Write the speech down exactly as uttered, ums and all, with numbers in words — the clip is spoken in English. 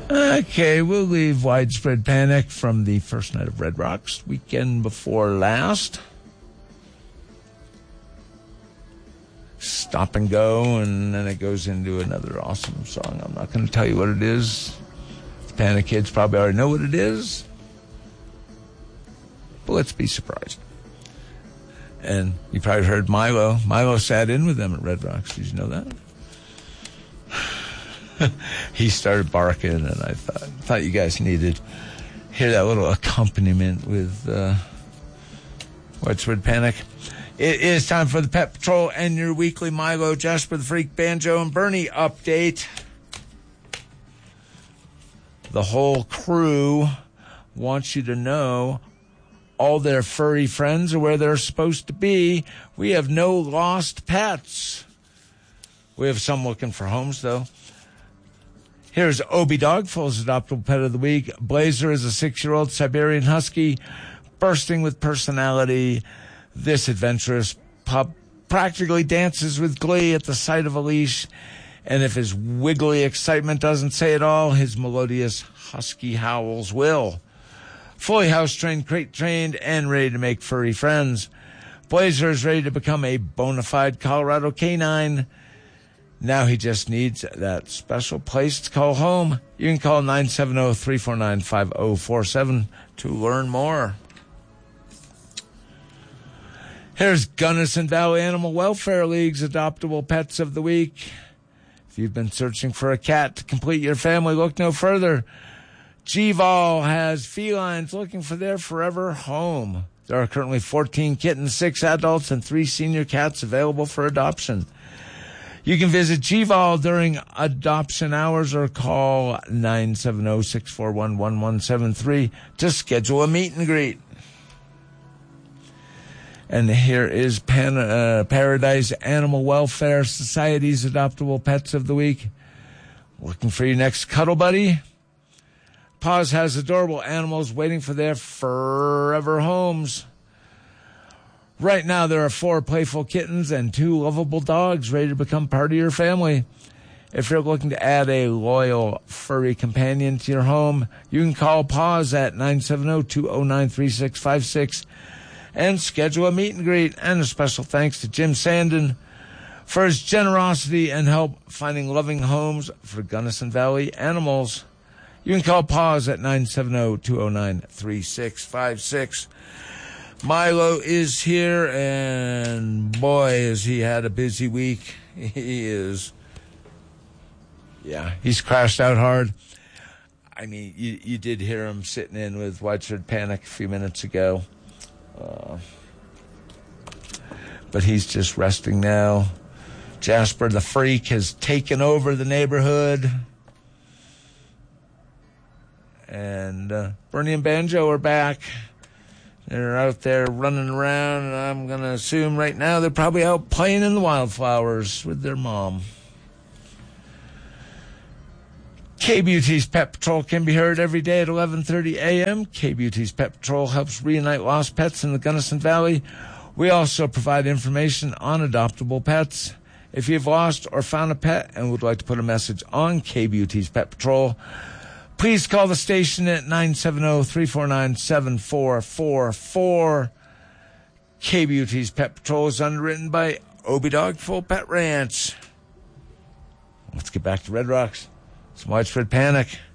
Okay, we'll leave widespread panic from the first night of Red Rocks, weekend before last. Stop and Go, and then it goes into another awesome song. I'm not going to tell you what it is. The Panic kids probably already know what it is. But let's be surprised. And you probably heard Milo. Milo sat in with them at Red Rocks. Did you know that? He started barking, and I thought thought you guys needed to hear that little accompaniment with uh, Widespread Panic. It is time for the Pet Patrol and your weekly Milo, Jasper the Freak, Banjo, and Bernie update. The whole crew wants you to know all their furry friends are where they're supposed to be. We have no lost pets. We have some looking for homes, though. Here's Obi Dogful's adoptable pet of the week. Blazer is a six-year-old Siberian Husky, bursting with personality. This adventurous pup practically dances with glee at the sight of a leash. And if his wiggly excitement doesn't say it all, his melodious husky howls will. Fully house-trained, crate-trained, and ready to make furry friends. Blazer is ready to become a bona fide Colorado canine. Now he just needs that special place to call home. You can call nine seven zero, three four nine, five zero four seven to learn more. Here's Gunnison Valley Animal Welfare League's adoptable pets of the week. If you've been searching for a cat to complete your family, look no further. G-Vol has felines looking for their forever home. There are currently fourteen kittens, six adults, and three senior cats available for adoption. You can visit G-Vol during adoption hours or call nine seven zero, six four one, one one seven three to schedule a meet and greet. And here is Pan, uh, Paradise Animal Welfare Society's adoptable pets of the week. Looking for your next cuddle buddy? Paws has adorable animals waiting for their forever homes. Right now, there are four playful kittens and two lovable dogs ready to become part of your family. If you're looking to add a loyal furry companion to your home, you can call Paws at nine seven zero, two zero nine, three six five six and schedule a meet and greet. And a special thanks to Jim Sandin for his generosity and help finding loving homes for Gunnison Valley animals. You can call Paws at nine seven zero, two zero nine, three six five six. Milo is here, and boy, has he had a busy week. He is, yeah, he's crashed out hard. I mean, you, you did hear him sitting in with Widespread Panic a few minutes ago. Uh, but he's just resting now. Jasper the Freak has taken over the neighborhood. And uh, Bernie and Banjo are back. They're out there running around, and I'm going to assume right now they're probably out playing in the wildflowers with their mom. K-Beauty's Pet Patrol can be heard every day at eleven thirty a.m. K-Beauty's Pet Patrol helps reunite lost pets in the Gunnison Valley. We also provide information on adoptable pets. If you've lost or found a pet and would like to put a message on K-Beauty's Pet Patrol, please call the station at nine seven zero, three four nine, seven four four four. K-Beauty's Pet Patrol is underwritten by Obi Dogful Pet Ranch. Let's get back to Red Rocks. Some Widespread Panic.